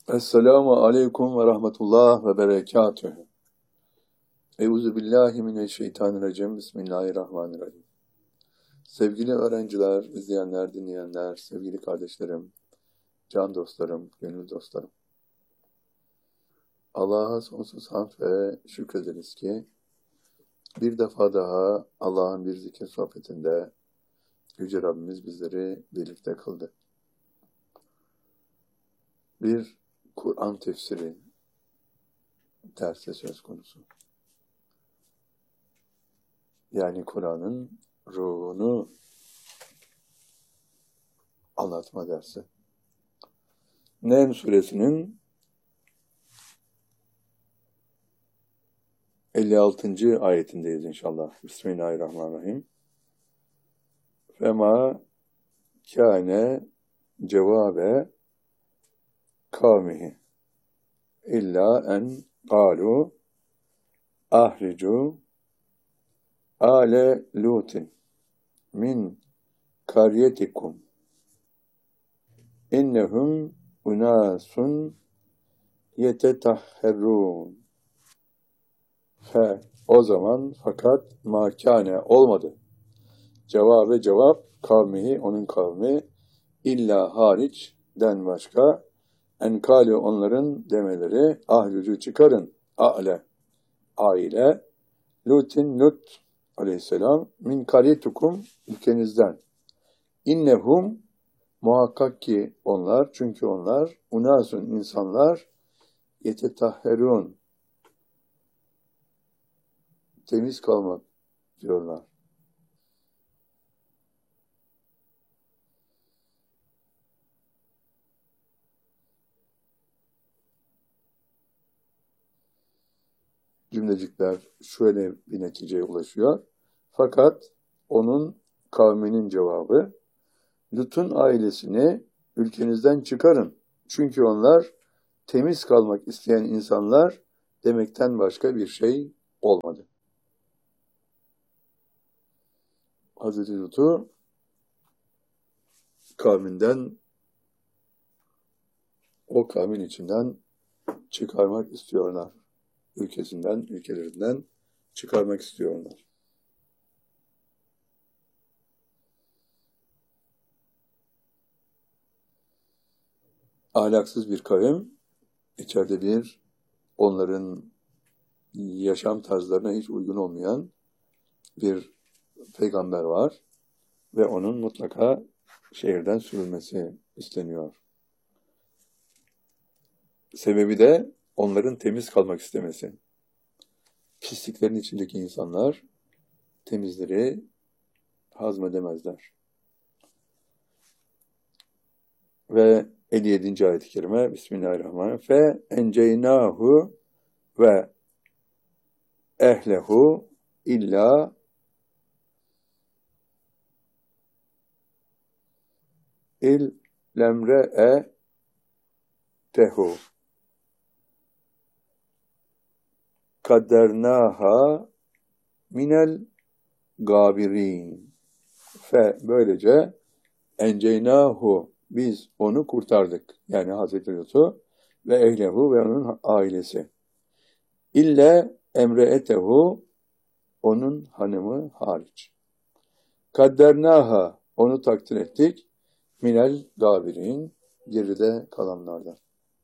Esselamu aleyküm ve rahmetullah ve berekatühü. Euzubillahimineşşeytanirracim. Bismillahirrahmanirrahim. Sevgili öğrenciler, izleyenler, dinleyenler, sevgili kardeşlerim, can dostlarım, gönül dostlarım. Allah'a sonsuz hamd ve şükrederiz ki bir defa daha Allah'ın bir zikir sohbetinde Yüce Rabbimiz bizleri birlikte kıldı. Bir Kur'an tefsiri dersi söz konusu. Yani Kur'an'ın ruhunu anlatma dersi. Nehl suresinin 56. ayetindeyiz inşallah. Bismillahirrahmanirrahim. Fema kâne cevabe kavmihi illa en kâlu ahricu ale lutin min karyetikum innehum unasun yetetahherûn. O zaman fakat makâne olmadı. Cevap kavmihi onun kavmi illa hariçden başka enkâlü onların demeleri ahlücü çıkarın aile Lut aleyhisselam min karyetukum ülkenizden innehum muhakkak ki onlar çünkü onlar unasun insanlar yetetahherûn temiz kalmak diyorlar. Cümlecikler şöyle bir neticeye ulaşıyor. Fakat onun kavminin cevabı Lut'un ailesini ülkenizden çıkarın. Çünkü onlar temiz kalmak isteyen insanlar demekten başka bir şey olmadı. Hazreti Lut'u kavminden, o kavmin içinden çıkarmak istiyorlar. Ülkelerinden çıkarmak istiyorlar. Ahlaksız bir kavim, içeride onların yaşam tarzlarına hiç uygun olmayan bir peygamber var ve onun mutlaka şehirden sürülmesi isteniyor. Sebebi de onların temiz kalmak istemesi. Pisliklerin içindeki insanlar temizleri hazmedemezler. Ve 57. ayet-i kerime Bismillahirrahmanirrahim. Fe enceynahu ve ehlehu illa lemre'e tehu kaddernaha minel gabirin. Böylece enceynahu biz onu kurtardık. Yani Hazreti Lut'u ve ehlehu ve onun ailesi. İlle emreetehu onun hanımı hariç. Kaddernaha onu takdir ettik. Minel gabirin geride kalanlardan.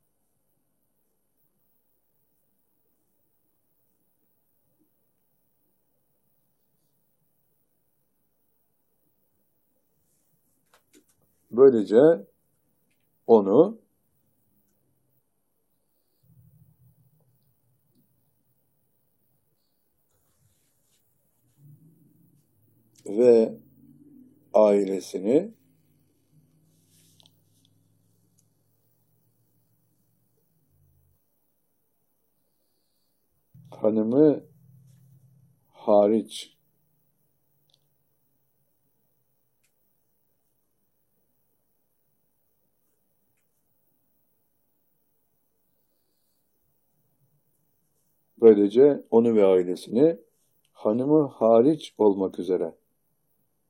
Böylece onu ve ailesini hanımı hariç böylece onu ve ailesini hanımı hariç olmak üzere